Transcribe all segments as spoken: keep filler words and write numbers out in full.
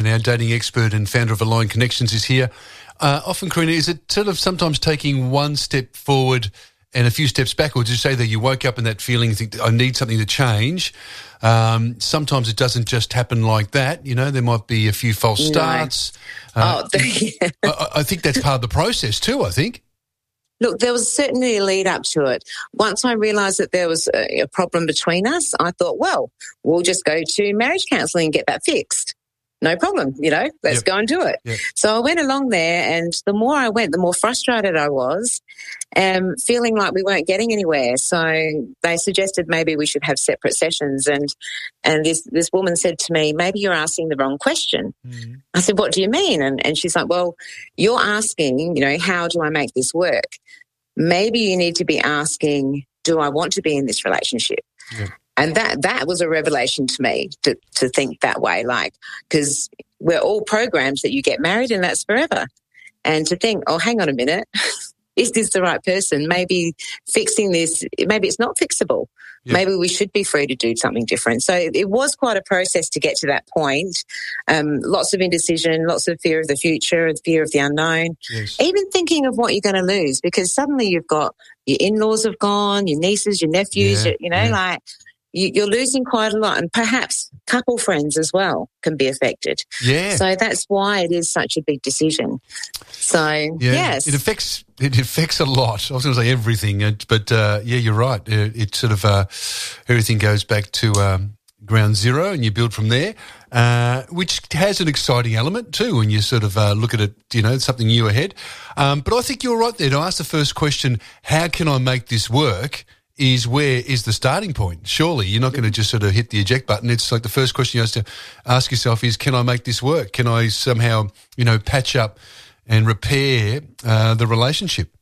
And our dating expert and founder of Align Connections is here. Uh, often, Karina, is it sort of sometimes taking one step forward and a few steps backwards? You say that you woke up in that feeling, think, I need something to change. Um, sometimes it doesn't just happen like that. You know, there might be a few false starts. No. Uh, oh, yeah. I, I think that's part of the process too, I think. Look, there was certainly a lead up to it. Once I realised that there was a, a problem between us, I thought, well, we'll just go to marriage counselling and get that fixed. No problem, you know, let's yep. go and do it. Yep. So I went along there, and the more I went, the more frustrated I was, um, feeling like we weren't getting anywhere. So they suggested maybe we should have separate sessions. And and this, this woman said to me, maybe you're asking the wrong question. Mm-hmm. I said, what do you mean? And, and she's like, well, you're asking, you know, how do I make this work? Maybe you need to be asking, do I want to be in this relationship? Yeah. And that that was a revelation to me to, to think that way, like, because we're all programmed that you get married and that's forever. And to think, oh, hang on a minute, is this the right person? Maybe fixing this, maybe it's not fixable. Yeah. Maybe we should be free to do something different. So it, it was quite a process to get to that point. Um, lots of indecision, lots of fear of the future, fear of the unknown, yes. Even thinking of what you're going to lose, because suddenly you've got your in-laws have gone, your nieces, your nephews, yeah. you know, yeah. like, you're losing quite a lot, and perhaps couple friends as well can be affected. Yeah. So that's why it is such a big decision. So, yeah. yes. It affects it affects a lot. I was going to say everything, but uh, yeah, you're right. It, it sort of, uh, everything goes back to um, ground zero and you build from there, uh, which has an exciting element too when you sort of uh, look at it, you know, something new ahead. Um, but I think you're right there to ask the first question, how can I make this work? Is where is the starting point? Surely you're not going to just sort of hit the eject button. It's like the first question you have to ask yourself is, can I make this work? Can I somehow, you know, patch up and repair uh, the relationship?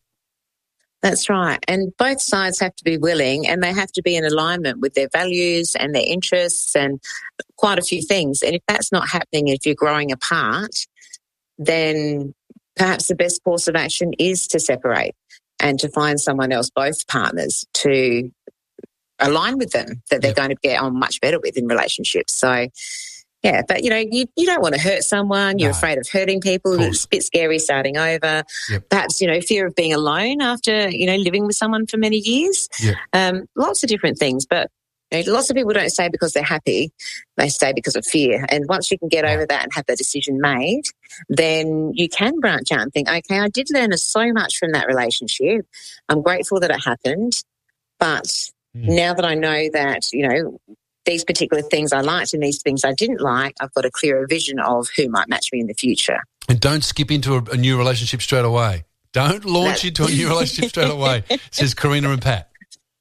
That's right. And both sides have to be willing, and they have to be in alignment with their values and their interests and quite a few things. And if that's not happening, if you're growing apart, then perhaps the best course of action is to separate and to find someone else, both partners, to align with them, that they're yep. going to get on much better with in relationships. So, yeah, but, you know, you, you don't want to hurt someone. You're no. afraid of hurting people. It's a bit scary starting over. Yep. Perhaps, you know, fear of being alone after, you know, living with someone for many years. Yep. Um, lots of different things. But you know, lots of people don't stay because they're happy. They stay because of fear. And once you can get over that and have the decision made, then you can branch out and think, okay, I did learn so much from that relationship. I'm grateful that it happened. But mm. now that I know that, you know, these particular things I liked and these things I didn't like, I've got a clearer vision of who might match me in the future. And don't skip into a, a new relationship straight away. Don't launch into a new relationship straight away, says Karina and Pat.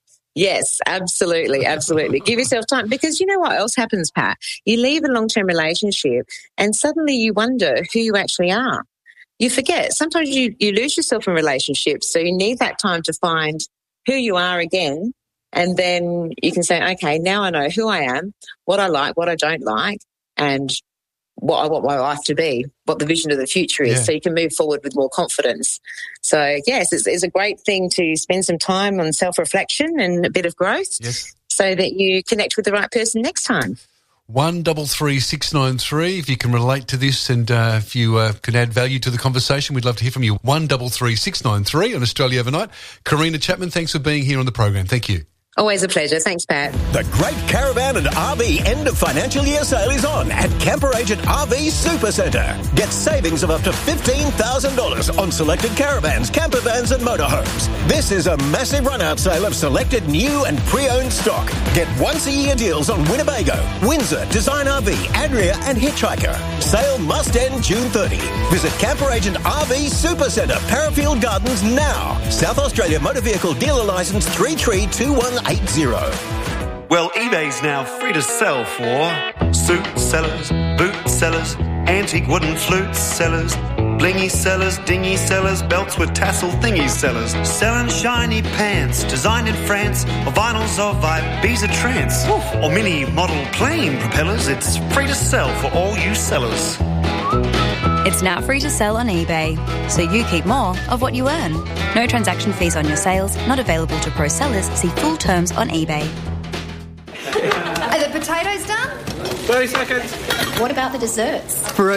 Yes, absolutely, absolutely. Give yourself time, because you know what else happens, Pat? You leave a long-term relationship and suddenly you wonder who you actually are. You forget. Sometimes you, you lose yourself in relationships, so you need that time to find who you are again, and then you can say, okay, now I know who I am, what I like, what I don't like, and what I want my life to be, what the vision of the future is, yeah. so you can move forward with more confidence. So, yes, it's, it's a great thing to spend some time on self-reflection and a bit of growth yes. so that you connect with the right person next time. One double three six nine three. If you can relate to this and uh, if you uh, can add value to the conversation, we'd love to hear from you. One double three six nine three on Australia Overnight. Karina Chapman, thanks for being here on the program. Thank you. Always a pleasure. Thanks, Pat. The Great Caravan and R V End of Financial Year Sale is on at Camper Agent R V Super Centre. Get savings of up to fifteen thousand dollars on selected caravans, camper vans and motorhomes. This is a massive run-out sale of selected new and pre-owned stock. Get once-a-year deals on Winnebago, Windsor, Design R V, Adria and Hitchhiker. Sale must end June thirtieth. Visit Camper Agent R V Super Centre, Parafield Gardens now. South Australia Motor Vehicle Dealer Licence three three two one eight zero. Well, eBay's now free to sell for suit sellers, boot sellers, antique wooden flute sellers, blingy sellers, dingy sellers, belts with tassel thingy sellers, selling shiny pants designed in France, or vinyls of Ibiza trance, or mini model plane propellers. It's free to sell for all you sellers. It's now free to sell on eBay, so you keep more of what you earn. No transaction fees on your sales, not available to pro sellers. See full terms on eBay. Are the potatoes done? thirty seconds. What about the desserts? For